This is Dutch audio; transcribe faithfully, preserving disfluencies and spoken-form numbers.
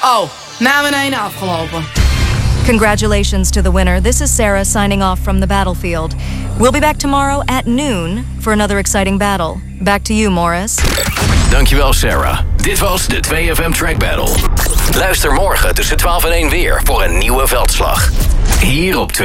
Oh, na beneden afgelopen. Congratulations to the winner. This is Sarah signing off from the battlefield. We'll be back tomorrow at noon for another exciting battle. Back to you, Morris. Dankjewel, Sarah. Dit was de twee F M Track Battle. Luister morgen tussen twaalf en één weer voor een nieuwe veldslag. Hier op